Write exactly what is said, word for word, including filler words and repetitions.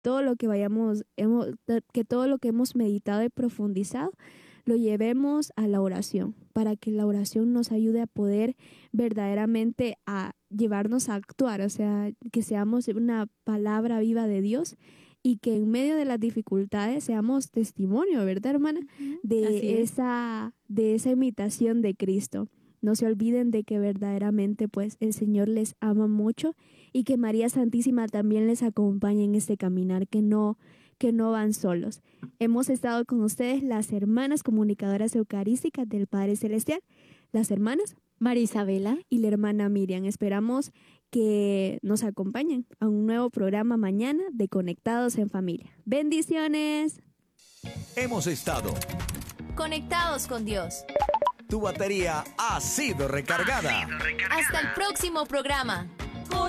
todo lo que vayamos, hemos, que todo lo que hemos meditado y profundizado, lo llevemos a la oración, para que la oración nos ayude a poder verdaderamente a llevarnos a actuar, o sea, que seamos una palabra viva de Dios y que en medio de las dificultades seamos testimonio, ¿verdad, hermana? De esa, de esa imitación de Cristo. No se olviden de que verdaderamente pues el Señor les ama mucho y que María Santísima también les acompaña en este caminar, que no que no van solos. Hemos estado con ustedes las hermanas comunicadoras eucarísticas del Padre Celestial, las hermanas María Isabela y la hermana Miriam. Esperamos que nos acompañen a un nuevo programa mañana de Conectados en Familia. ¡Bendiciones! Hemos estado conectados con Dios. Tu batería ha sido recargada. Hasta el próximo programa.